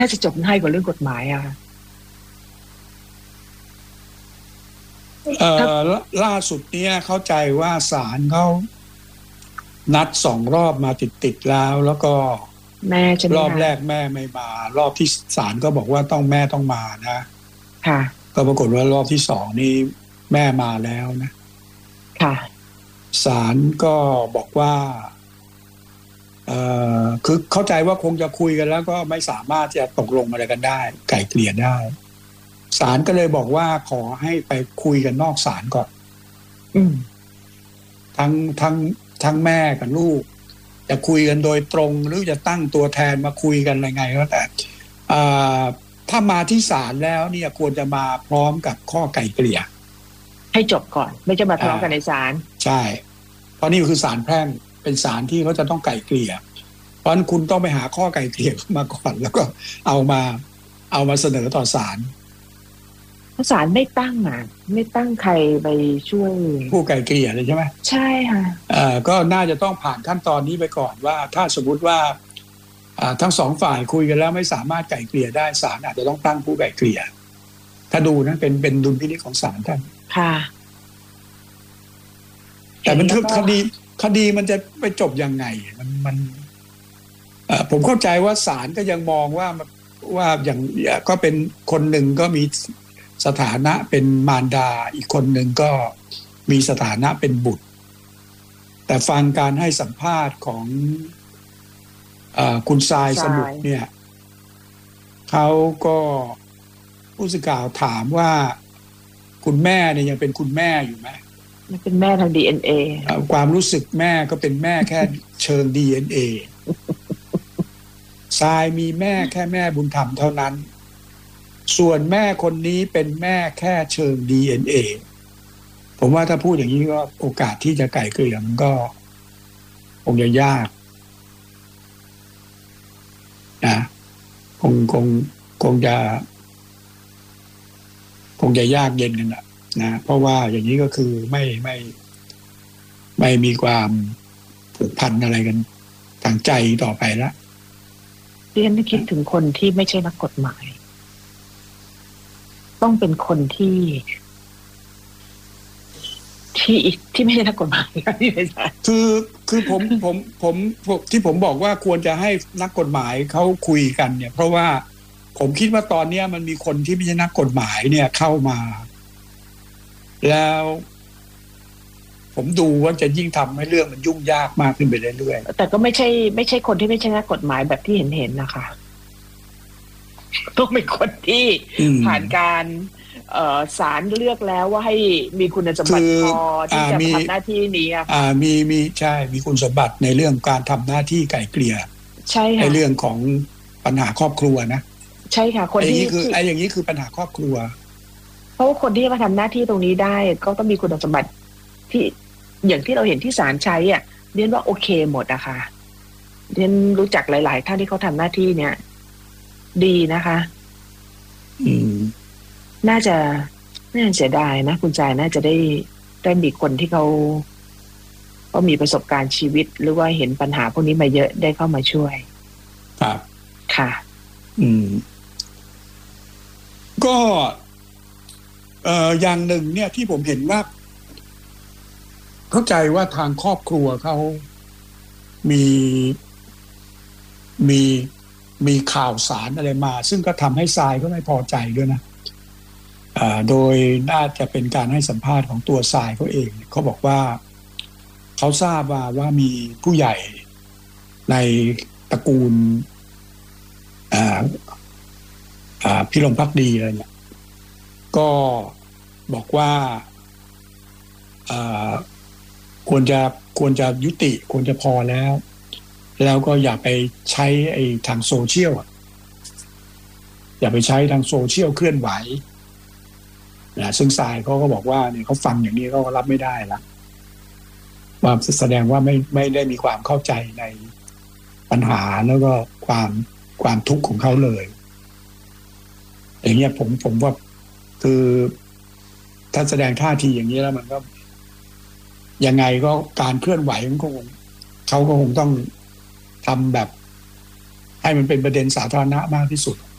น่าจะจบง่ายกว่าเรื่องกฎหมายอะถ้าล่าสุดเนี่ยเข้าใจว่าศาลเขานัด2 รอบมาติดแล้วก็แม่ใช่ไหมคะรอบแรกแม่ไม่มารอบที่ศาลก็บอกว่าต้องแม่ต้องมานะค่ะก็ปรากฏว่ารอบที่2นี่แม่มาแล้วนะค่ะศาลก็บอกว่าคือเข้าใจว่าคงจะคุยกันแล้วก็ไม่สามารถจะตกลงอะไรกันได้ไกล่เกลี่ยได้ศาลก็เลยบอกว่าขอให้ไปคุยกันนอกศาลก่อนอืมทั้งทั้งทั้งแม่กับลูกจะคุยกันโดยตรงหรือจะตั้งตัวแทนมาคุยกันอะไรไงก็แต่ถ้ามาที่ศาลแล้วเนี่ยควรจะมาพร้อมกับข้อไกล่เกลี่ยให้จบก่อนไม่จะมาทะเลาะกันในศาลใช่เพราะนี่คือศาลแพ่งเป็นศาลที่เขาจะต้องไกล่เกลี่ยเพราะฉะนั้นคุณต้องไปหาข้อไกล่เกลี่ยมาก่อนแล้วก็เอามาเสนอต่อศาลศาลไม่ตั้งไม่ตั้งใครไปช่วยผู้ไกล่เกลี่ยเลยใช่ไหมใช่ค่ะก็น่าจะต้องผ่านขั้นตอนนี้ไปก่อนว่าถ้าสมมติว่าทั้ง2 ฝ่ายคุยกันแล้วไม่สามารถไกล่เกลี่ยได้ศาลอาจจะต้องตั้งผู้ไกล่เกลี่ยถ้าดูนะเป็นดุลพินิจของศาลท่านค่ะแต่มันคือคดีมันจะไปจบยังไงมันผมเข้าใจว่าศาลก็ยังมองว่าอย่างก็เป็นคนหนึ่งก็มีสถานะเป็นมารดาอีกคนหนึ่งก็มีสถานะเป็นบุตรแต่ฟังการให้สัมภาษณ์ของคุณทรายสมุทรเนี่ยเขาก็ผู้สื่อข่าวถามว่าคุณแม่เนี่ยยังเป็นคุณแม่อยู่ไหมมันเป็นแม่ทาง DNA ความรู้สึกแม่ก็เป็นแม่แค่เชิง DNA ทรายมีแม่แค่แม่บุญธรรมเท่านั้นส่วนแม่คนนี้เป็นแม่แค่เชิง DNA ผมว่าถ้าพูดอย่างนี้ก็โอกาสที่จะไกล่เกลี่ยมันก็คงจะยากนะคงจะยากเย็นกันนะเพราะว่าอย่างนี้ก็คือไม่มีความผูกพันอะไรกันทางใจต่อไปแล้วเรียนคิดถึงคนที่ไม่ใช่นักกฎหมายต้องเป็นคนที่ไม่ใช่นักกฎหมายคือผมที่ผมบอกว่าควรจะให้นักกฎหมายเขาคุยกันเนี่ยเพราะว่าผมคิดว่าตอนนี้มันมีคนที่ไม่ใช่นักกฎหมายเนี่ยเข้ามาแล้วผมดูว่าจะยิ่งทำให้เรื่องมันยุ่งยากมากขึ้นไปเรื่อยๆแต่ก็ไม่ใช่คนที่ไม่ใช่นักกฎหมายแบบที่เห็นนะคะต้องเป็นคนที่ผ่านการศาลเลือกแล้วว่าให้มีคุณสมบัติพอที่จะทำหน้าที่นี้มีใช่มีคุณสมบัติในเรื่องการทำหน้าที่ไกล่เกลี่ยใช่ค่ะในเรื่องของปัญหาครอบครัวนะใช่ค่ะคนที่อย่างนี้คือปัญหาครอบครัวเพราะว่าคนที่มาทำหน้าที่ตรงนี้ได้ก็ต้องมีคุณสมบัติที่อย่างที่เราเห็นที่ศาลใช้เรียนว่าโอเคหมดอะค่ะเรียนรู้จักหลายๆท่านที่เขาทำหน้าที่เนี่ยดีนะคะน่าเสียดายนะคุณใจน่าจะได้มีคนที่เขามีประสบการณ์ชีวิตหรือว่าเห็นปัญหาพวกนี้มาเยอะได้เข้ามาช่วยครับค่ะก็อย่างหนึ่งเนี่ยที่ผมเห็นว่าเข้าใจว่าทางครอบครัวเขามีข่าวสารอะไรมาซึ่งก็ทำให้ทรายก็ไม่พอใจด้วยนะโดยน่าจะเป็นการให้สัมภาษณ์ของตัวทรายเขาเองเขาบอกว่าเขาทราบว่ามีผู้ใหญ่ในตระกูลพิรมภักดีอะไรเนี่ยก็บอกว่าควรจะยุติควรจะพอแล้วก็อย่าไปใช้ทางโซเชียลอย่าไปใช้ทางโซเชียลเคลื่อนไหวนะซึ่งทรายเขาก็บอกว่าเนี่ยเขาฟังอย่างนี้เขาก็รับไม่ได้ละว่าแสดงว่าไม่ได้มีความเข้าใจในปัญหาแล้วก็ความทุกข์ของเขาเลยอย่างเงี้ยผมว่าคือถ้าแสดงท่าทีอย่างนี้แล้วมันก็ยังไงก็การเคลื่อนไหวเขาก็คงต้องทำแบบให้มันเป็นประเด็นสาธารณะมากที่สุด